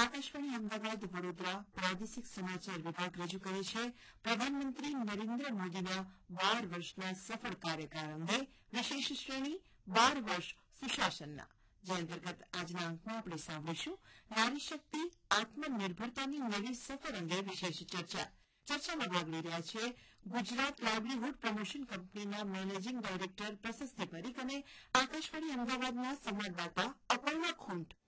આકાશવાણી અમદાવાદ વડોદરા પ્રાદેશિક સમાચાર વિભાગ રજૂ કરે છે પ્રધાનમંત્રી નરેન્દ્ર મોદીના 12 વર્ષના સફળ કાર્યકાળ અંગે વિશેષ શ્રેણી 12 વર્ષ સુશાસનના, જે અંતર્ગત આજના અંકમાં આપણે સાંભળીશું નારી શક્તિ આત્મનિર્ભરતાની નવી સફર અંગે વિશેષ ચર્ચામાં ભાગ લઈ રહ્યા છે ગુજરાત લાઇવલીહુડ પ્રમોશન કંપનીના મેનેજિંગ ડાયરેક્ટર પ્રશસ્તિ પરીખ અને આકાશવાણી અમદાવાદના સંવાદદાતા અપર્ણા ખુંટ.